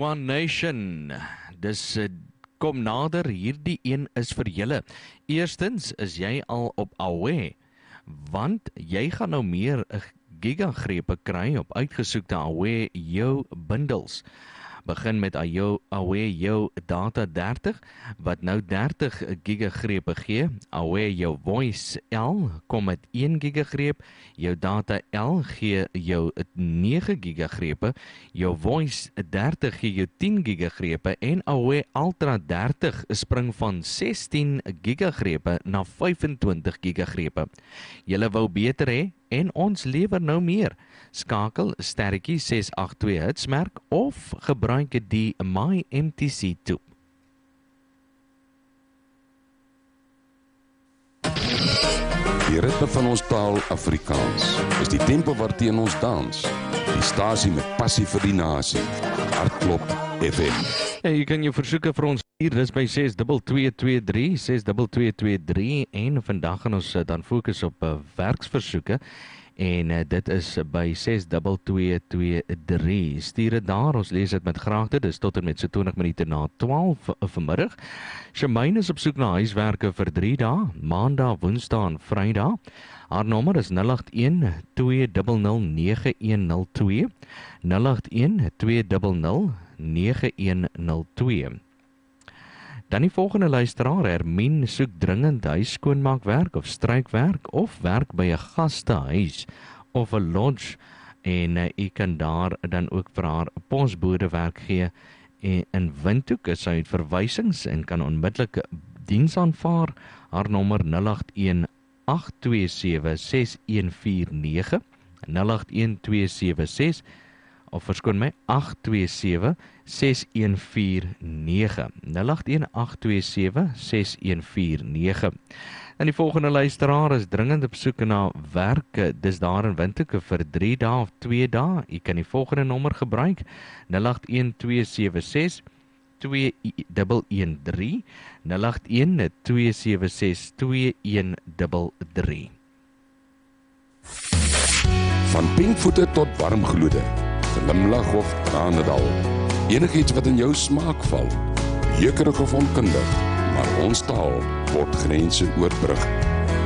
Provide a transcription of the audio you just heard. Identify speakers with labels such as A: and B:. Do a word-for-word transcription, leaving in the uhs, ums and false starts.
A: One Nation. Dis uh, kom nader, hierdie een is vir julle. Eerstens is jy al op Awe, want jy gaan nou meer gigagrepe kry op uitgesoekte Awe Yo bundles. Begin met Awe Yo Data dertig, wat nou dertig gigagrepe gee. Awe Yo Voice L kom met een gigagreep. Jou Data L gee jou nege gigagrepe. Jou Voice dertig gee jou tien gigagrepe. En Awe Ultra dertig spring van sestien gigagrepe na vyfentwintig gigagrepe. Julle wou beter hê en ons lewer nou meer. Skakel sterretjie ses agt twee hitsmerk of gebruik die My M T C toep.
B: Die ritme van ons taal Afrikaans is die tempo waarteen ons dans. Die stasie met passie vir die nasie. Hartklop F M.
A: En jy kan jou versoeke vir ons hier, dis by ses twee twee twee drie, ses twee twee twee drie en vandag gaan ons dan fokus op uh, werksversoeke. En uh, dit is by ses twee twee twee drie. Stuur dit daar, ons lees dit met graagte. Dis tot en met so twintig minute na twaalf vanmiddag. Shamaine is op soek na huiswerke vir drie dae, maandag, woensdag en vrydag. Haar nommer is nul agt een twee nul nul nege een nul twee, nul agt een twee nul nul nege een nul twee. Dan die volgende luisteraar, Hermien soek dringend huisskoonmaakwerk of strykwerk of werk by 'n gastehuis of 'n lodge en uh, u kan daar dan ook vir haar posbode werk gee en in Windhoek is sy verwysings en kan onmiddellik diens aanvaar. Haar nommer nul agt een agt twee sewe ses een vier nege, nul agt een twee sewe ses of verskoon my agt twee sewe ses een vier nege, nul agt een agt twee sewe ses een vier nege. En die volgende luisteraar is dringend op soek na werk, dis daar in Windhoek vir drie dae of twee dae. U kan die volgende nommer gebruik, nul agt een twee sewe ses twee een een drie, nul agt een twee sewe ses twee een drie drie.
B: Van pinkvoete tot warmgloede, glimlag of tranendal, enigiets wat in jou smaak val, jeukerig of onkundig, maar ons taal word grense oorbrug.